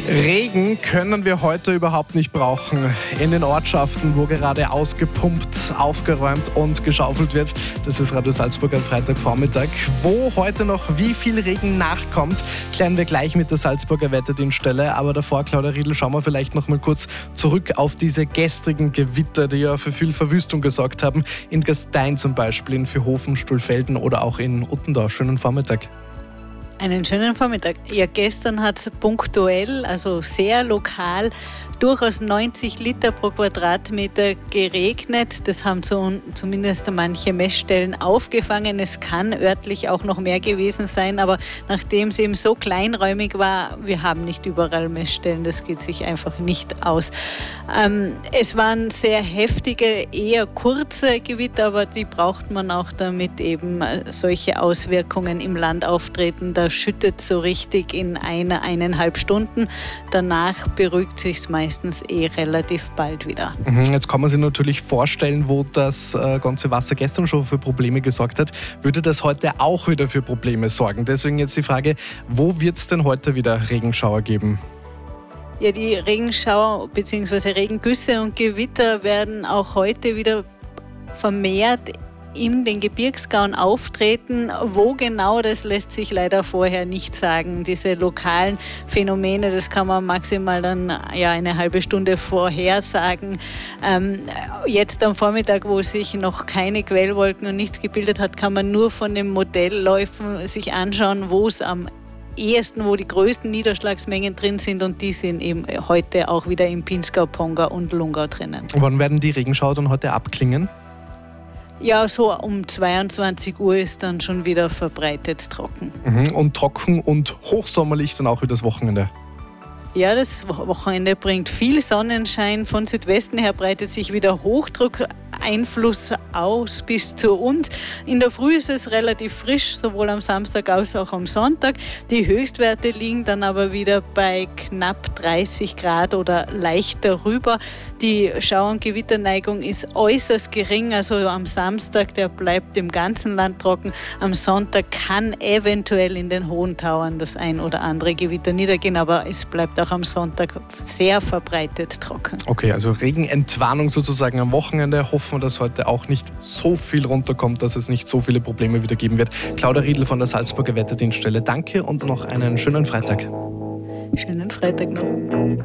Regen können wir heute überhaupt nicht brauchen. In den Ortschaften, wo gerade ausgepumpt, aufgeräumt und geschaufelt wird. Das ist Radio Salzburg am Freitagvormittag. Wo heute noch wie viel Regen nachkommt, klären wir gleich mit der Salzburger Wetterdienststelle. Aber davor, Claudia Riedl, schauen wir vielleicht noch mal kurz zurück auf diese gestrigen Gewitter, die ja für viel Verwüstung gesorgt haben. In Gastein zum Beispiel, in Vierhofen, Stulfelden oder auch in Uttendorf. Schönen Vormittag. Einen schönen Vormittag. Ja, gestern hat es punktuell, also sehr lokal, durchaus 90 Liter pro Quadratmeter geregnet. Das haben zumindest manche Messstellen aufgefangen. Es kann örtlich auch noch mehr gewesen sein, aber nachdem es eben so kleinräumig war, wir haben nicht überall Messstellen, das geht sich einfach nicht aus. Es waren sehr heftige, eher kurze Gewitter, aber die braucht man auch, damit eben solche Auswirkungen im Land auftreten. Da schüttet so richtig in 1,5 Stunden. Danach beruhigt sich es meistens relativ bald wieder. Jetzt kann man sich natürlich vorstellen, wo das ganze Wasser gestern schon für Probleme gesorgt hat. Würde das heute auch wieder für Probleme sorgen? Deswegen jetzt die Frage, wo wird es denn heute wieder Regenschauer geben? Ja, die Regenschauer bzw. Regengüsse und Gewitter werden auch heute wieder vermehrt in den Gebirgsgauen auftreten. Wo genau, das lässt sich leider vorher nicht sagen. Diese lokalen Phänomene, das kann man maximal dann eine halbe Stunde vorhersagen. Jetzt am Vormittag, wo sich noch keine Quellwolken und nichts gebildet hat, kann man nur von den Modellläufen sich anschauen, wo es am ehesten, wo die größten Niederschlagsmengen drin sind, und die sind eben heute auch wieder im Pinzgau, Pongau und Lungau drinnen. Wann werden die Regenschauer dann heute abklingen? Ja, so um 22 Uhr ist dann schon wieder verbreitet trocken. Und trocken und hochsommerlich dann auch wieder das Wochenende? Ja, das Wochenende bringt viel Sonnenschein. Von Südwesten her breitet sich wieder Hochdruckeinfluss aus bis zu uns. In der Früh ist es relativ frisch, sowohl am Samstag als auch am Sonntag. Die Höchstwerte liegen dann aber wieder bei knapp 30 Grad oder leicht darüber. Die Schauer- und Gewitterneigung ist äußerst gering. Also am Samstag, der bleibt im ganzen Land trocken. Am Sonntag kann eventuell in den hohen Tauern das ein oder andere Gewitter niedergehen, aber es bleibt auch am Sonntag sehr verbreitet trocken. Okay, also Regenentwarnung sozusagen am Wochenende. Hoffen wir, dass heute auch nicht so viel runterkommt, dass es nicht so viele Probleme wieder geben wird. Claudia Riedl von der Salzburger Wetterdienststelle, danke und noch einen schönen Freitag. Schönen Freitag noch.